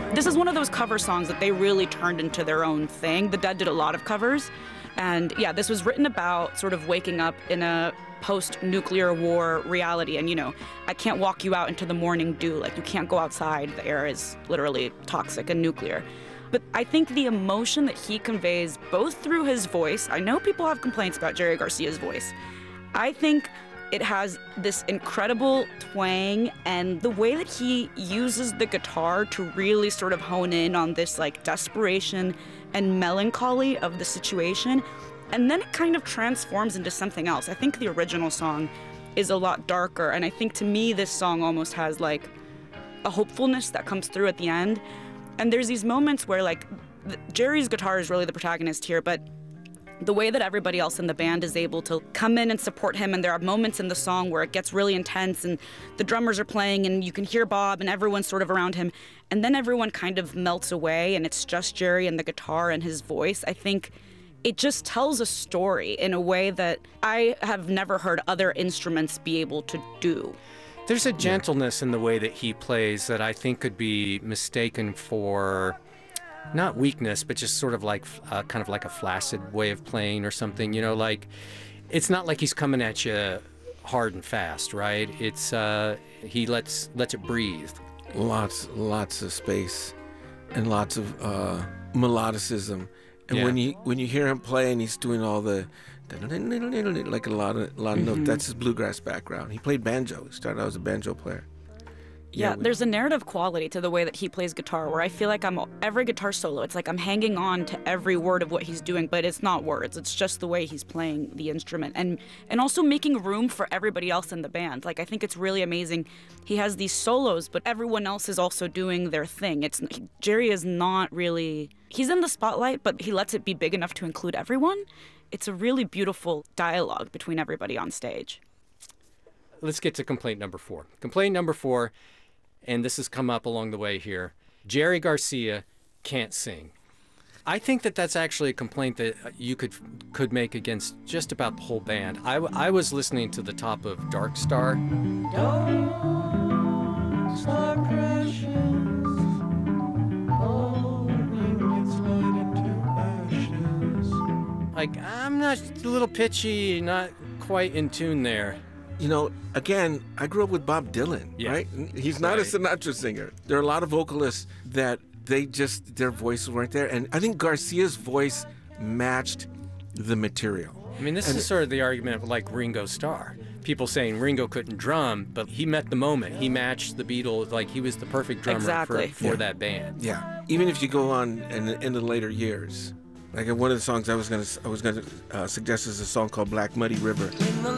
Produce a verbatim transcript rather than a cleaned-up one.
This is one of those cover songs that they really turned into their own thing. The Dead did a lot of covers. And yeah, this was written about sort of waking up in a post-nuclear war reality. And, you know, I can't walk you out into the morning dew. Like, you can't go outside. The air is literally toxic and nuclear. But I think the emotion that he conveys, both through his voice, I know people have complaints about Jerry Garcia's voice. I think it has this incredible twang, and the way that he uses the guitar to really sort of hone in on this like desperation and melancholy of the situation, and then it kind of transforms into something else. I think the original song is a lot darker, and I think to me this song almost has like a hopefulness that comes through at the end. And there's these moments where like Jerry's guitar is really the protagonist here, but the way that everybody else in the band is able to come in and support him, and there are moments in the song where it gets really intense and the drummers are playing and you can hear Bob and everyone's sort of around him, and then everyone kind of melts away and it's just Jerry and the guitar and his voice. I think it just tells a story in a way that I have never heard other instruments be able to do. There's a gentleness in the way that he plays that I think could be mistaken for not weakness, but just sort of like uh, kind of like a flaccid way of playing or something. You know, like it's not like he's coming at you hard and fast, right? It's uh, he lets lets it breathe. Lots, lots of space, and lots of uh, melodicism. And Yeah. when you when you hear him play, and he's doing all the like a lot of a lot of Mm-hmm. notes. That's his bluegrass background. He played banjo. He started out as a banjo player. Yeah, we- there's a narrative quality to the way that he plays guitar where I feel like I'm every guitar solo, it's like I'm hanging on to every word of what he's doing, but it's not words. It's just the way he's playing the instrument, and and also making room for everybody else in the band. Like, I think it's really amazing. He has these solos, but everyone else is also doing their thing. It's Jerry is not really, he's in the spotlight, but he lets it be big enough to include everyone. It's a really beautiful dialogue between everybody on stage. Let's get to complaint number four. Complaint number four, and this has come up along the way here. Jerry Garcia can't sing. I think that that's actually a complaint that you could could make against just about the whole band. I, I was listening to the top of Dark Star. Don't start crashing. Falling its light into ashes. Like, I'm not a little pitchy, not quite in tune there. You know, again, I grew up with Bob Dylan, Yeah. right? He's not Right. a Sinatra singer. There are a lot of vocalists that they just, their voices weren't there. And I think Garcia's voice matched the material. I mean, this And- is sort of the argument of like Ringo Starr. People saying Ringo couldn't drum, but he met the moment. He matched the Beatles. Like, he was the perfect drummer Exactly. for, for Yeah. that band. Yeah. Even if you go on in, in the later years, like one of the songs I was gonna I was gonna uh, suggest is a song called Black Muddy River. In the